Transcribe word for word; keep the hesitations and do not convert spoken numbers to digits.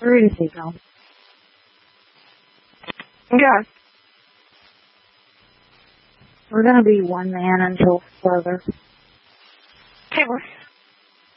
Where is he going? Okay. We're going to be one man until further. Okay, we're